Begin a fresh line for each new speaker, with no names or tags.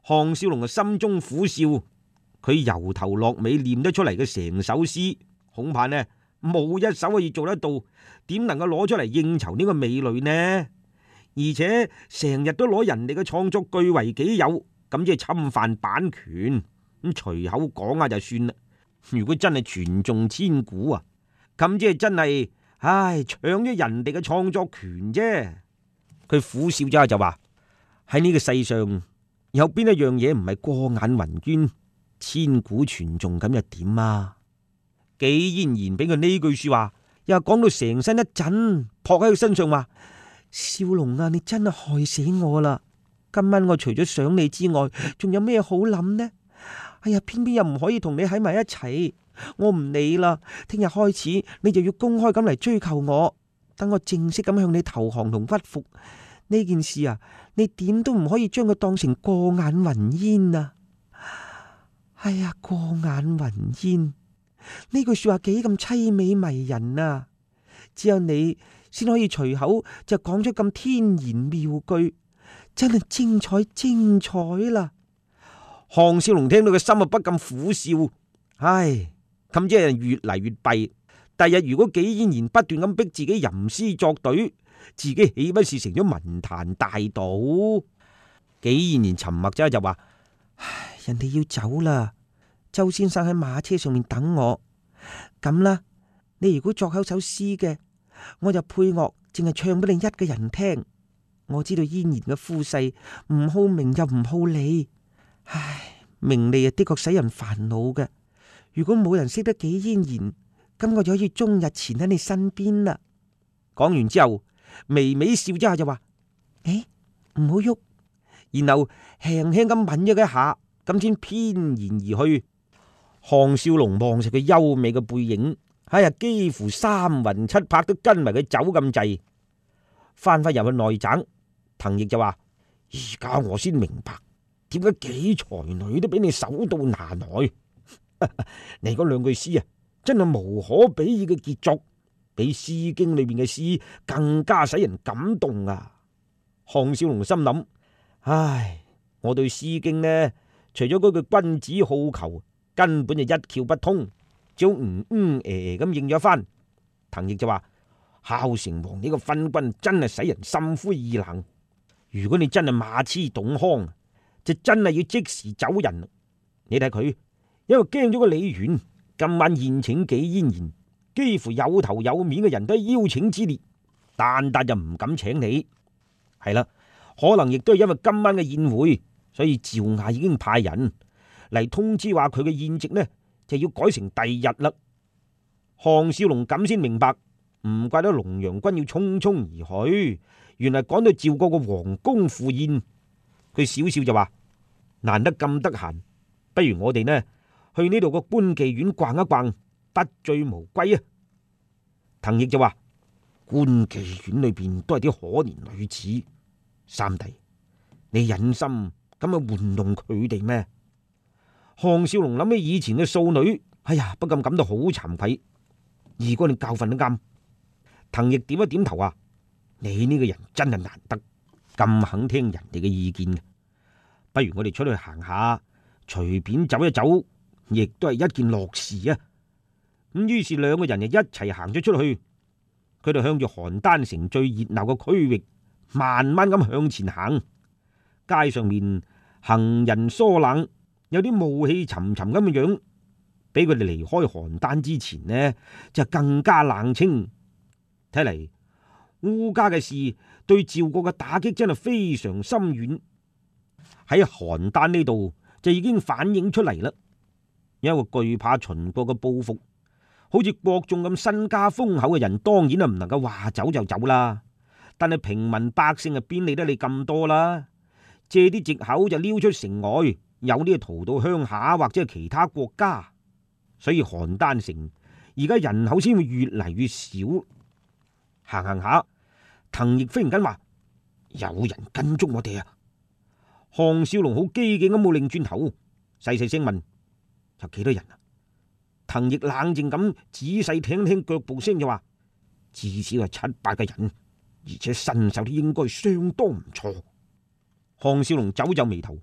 項少龍嘅心中苦笑，佢由頭落尾念得出嚟嘅成首詩，恐怕呢冇一首可以做得到，點能夠攞出嚟應酬呢個美女呢？而且成日都攞人哋嘅創作據為己有，咁即係侵犯版權。咁隨口講下就算啦。如果真係傳頌千古啊，咁即係真係，搶咗人哋嘅創作權啫。佢苦笑咗下就話：喺呢個世上有邊一樣嘢唔係過眼雲煙、千古傳頌咁又點啊？紀嫣然俾佢呢句說話，又講到成身一震，撲喺佢身上話：少龍啊，你真係害死我啦！今晚我除咗想你之外，仲有咩好諗呢？哎呀，偏偏又唔可以同你喺埋一齊，我唔理啦。聽日開始你就要公開咁嚟追求我，等我正式咁向你投降同屈服。呢件事啊，你點都唔可以將佢當成過眼雲煙啊！哎呀，過眼雲煙呢句說話幾咁淒美迷人啊！只有你先可以隨口就講出咁天言妙句，真係精彩精彩啦！項少龍聽到嘅心啊不禁苦笑，唉，咁即係越嚟越弊。第日如果紀嫣然不斷咁逼自己吟詩作對，自己豈不是成咗文壇大盜？紀嫣然沉默咗就話：唉，人哋要走啦，周先生喺馬車上面等我。咁啦，你如果作口首詩嘅，我就配樂，淨係唱俾你一個人聽。我知道嫣然嘅夫勢唔好名又唔好利，唉，名利啊的確使人煩惱嘅。如果冇人識得紀嫣然，咁我就可以終日纏喺你身邊啦。講完之後，微微笑咗下就話：誒，唔好喐。然後輕輕咁吻咗佢一下，咁先翩然而去。項少龍望住佢優美嘅背影，幾乎三魂七魄都跟埋佢走咁滯。翻返入去內宅，滕毅就話：而家我先明白，點解幾才女都俾你手到拿來。你嗰兩句詩啊，真係無可比擬嘅傑作，比《詩經》裏邊嘅詩更加使人感動啊！項少龍心諗：唉，我對《詩經》呢，除咗嗰句君子好逑，根本就一竅不通，只好咁應咗翻。滕毅就話：孝成王呢個昏君真係使人心灰意冷。如果你真係馬痴董康，就真係要即時走人。你睇佢，因為驚咗個李元，今晚宴請紀嫣然，幾乎有頭有面嘅人都係邀請之列，但就唔敢請你。係啦，可能亦都係因為今晚嘅宴會，所以趙雅已經派人嚟通知話佢嘅宴席呢就要改成第日啦。項少龍咁先明白，唔怪得龍陽君要匆匆而去，原來趕到趙國個皇宮赴宴。佢笑笑就話：難得咁得閒，不如我哋呢去呢度個官妓院逛一逛，不醉無歸啊！滕毅就話：官妓院裏邊都係啲可憐女子，三弟，你忍心咁去玩弄佢哋咩？項少龍諗起以前嘅素女，不禁感到好慚愧。二哥你教訓得啱。滕毅點一點頭啊，你呢個人真係難得，咁肯聽人哋嘅意見嘅。不如我哋出去行下，隨便走一走，亦都係一件樂事啊！咁於是兩個人就一齊行咗出去。佢哋向住邯鄲城最熱鬧嘅區域，慢慢咁向前行。街上面行人疏冷，有啲霧氣沉沉咁嘅樣，比佢哋離開邯鄲之前呢，就更加冷清。睇嚟烏家嘅事對趙國嘅打擊真係非常深遠。喺邯鄲呢度就已經反映出嚟啦，因為懼怕秦國嘅報復，好似國仲咁身家豐厚嘅人，當然係唔能夠話走就走啦。但係平民百姓啊，邊理得你咁多啦？借啲藉口就溜出城外，有啲逃到鄉下或者係其他國家。所以邯鄲城而家人口先會越嚟越少。行行下，滕毅忽然間話：有人跟蹤我哋啊！項少龍好機警咁冇擰轉頭，細細聲問：有幾多人啊？滕毅冷靜咁仔細聽聽腳步聲就話：至少係7-8個人，而且身手都應該相當唔錯。項少龍皺皺眉頭，